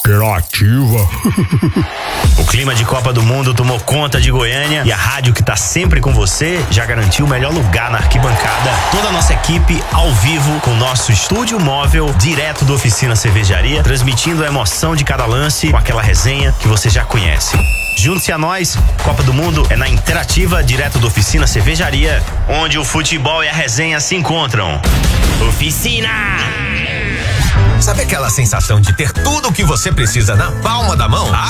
Interativa. O clima de Copa do Mundo tomou conta de Goiânia e a rádio que tá sempre com você já garantiu o melhor lugar na arquibancada. Toda a nossa equipe ao vivo com nosso estúdio móvel direto da Oficina Cervejaria, transmitindo a emoção de cada lance com aquela resenha que você já conhece. Junte-se a nós, Copa do Mundo é na Interativa, direto da Oficina Cervejaria, onde o futebol e a resenha se encontram. Oficina! Sabe aquela sensação de ter tudo o que você precisa na palma da mão?